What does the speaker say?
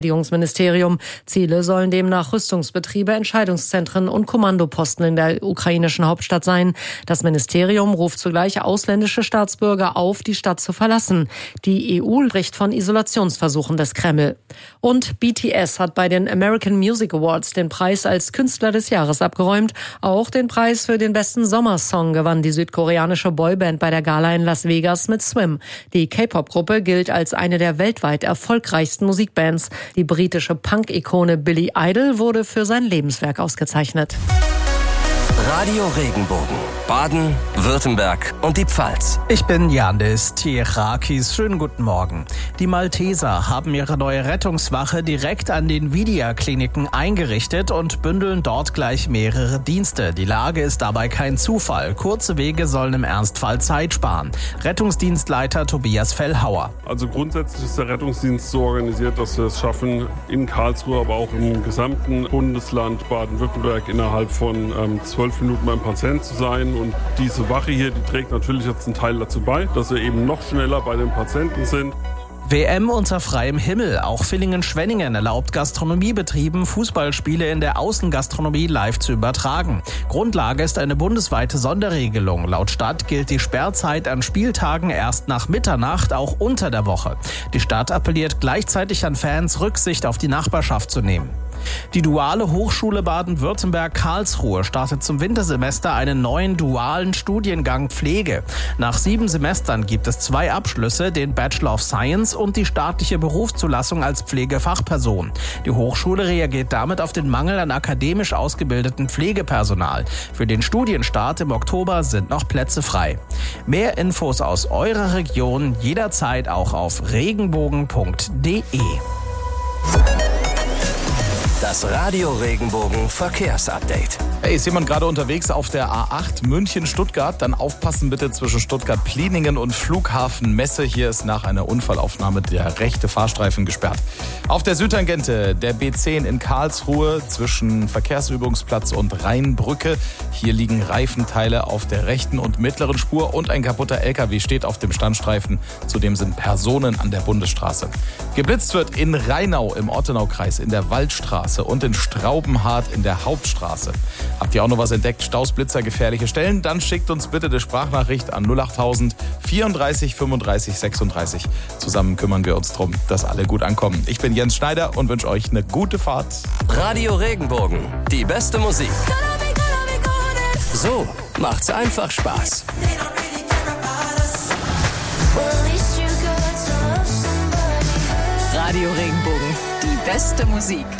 Verteidigungsministerium. Ziele sollen demnach Rüstungsbetriebe, Entscheidungszentren und Kommandoposten in der ukrainischen Hauptstadt sein. Das Ministerium ruft zugleich ausländische Staatsbürger auf, die Stadt zu verlassen. Die EU spricht von Isolationsversuchen des Kreml. Und BTS hat bei den American Music Awards den Preis als Künstler des Jahres abgeräumt. Auch den Preis für den besten Sommersong gewann die südkoreanische Boyband bei der Gala in Las Vegas mit Swim. Die K-Pop-Gruppe gilt als eine der weltweit erfolgreichsten Musikbands. Die britische Punk-Ikone Billy Idol wurde für sein Lebenswerk ausgezeichnet. Radio Regenbogen, Baden, Württemberg und die Pfalz. Ich bin Yandis Tierakis. Schönen guten Morgen. Die Malteser haben ihre neue Rettungswache direkt an den Vidia-Kliniken eingerichtet und bündeln dort gleich mehrere Dienste. Die Lage ist dabei kein Zufall. Kurze Wege sollen im Ernstfall Zeit sparen. Rettungsdienstleiter Tobias Fellhauer. Also grundsätzlich ist der Rettungsdienst so organisiert, dass wir es schaffen, in Karlsruhe, aber auch im gesamten Bundesland Baden-Württemberg innerhalb von 12 Minuten beim Patient zu sein. Und diese Wache hier, die trägt natürlich jetzt einen Teil dazu bei, dass wir eben noch schneller bei den Patienten sind. WM unter freiem Himmel. Auch Villingen-Schwenningen erlaubt Gastronomiebetrieben, Fußballspiele in der Außengastronomie live zu übertragen. Grundlage ist eine bundesweite Sonderregelung. Laut Stadt gilt die Sperrzeit an Spieltagen erst nach Mitternacht, auch unter der Woche. Die Stadt appelliert gleichzeitig an Fans, Rücksicht auf die Nachbarschaft zu nehmen. Die Duale Hochschule Baden-Württemberg Karlsruhe startet zum Wintersemester einen neuen dualen Studiengang Pflege. Nach 7 Semestern gibt es 2 Abschlüsse, den Bachelor of Science und die staatliche Berufszulassung als Pflegefachperson. Die Hochschule reagiert damit auf den Mangel an akademisch ausgebildeten Pflegepersonal. Für den Studienstart im Oktober sind noch Plätze frei. Mehr Infos aus eurer Region jederzeit auch auf regenbogen.de. Das Radio Regenbogen Verkehrsupdate. Hey, ist jemand gerade unterwegs auf der A8 München-Stuttgart? Dann aufpassen bitte zwischen Stuttgart-Pliningen und Flughafen Messe. Hier ist nach einer Unfallaufnahme der rechte Fahrstreifen gesperrt. Auf der Südtangente der B10 in Karlsruhe zwischen Verkehrsübungsplatz und Rheinbrücke. Hier liegen Reifenteile auf der rechten und mittleren Spur und ein kaputter LKW steht auf dem Standstreifen. Zudem sind Personen an der Bundesstraße. Geblitzt wird in Rheinau im Ortenaukreis, in der Waldstraße und in Straubenhardt in der Hauptstraße. Habt ihr auch noch was entdeckt? Staus, Blitzer, gefährliche Stellen? Dann schickt uns bitte eine Sprachnachricht an 08000 34 35 36. Zusammen kümmern wir uns drum, dass alle gut ankommen. Ich bin Jens Schneider und wünsche euch eine gute Fahrt. Radio Regenbogen, die beste Musik. So macht's einfach Spaß. Radio Regenbogen, die beste Musik.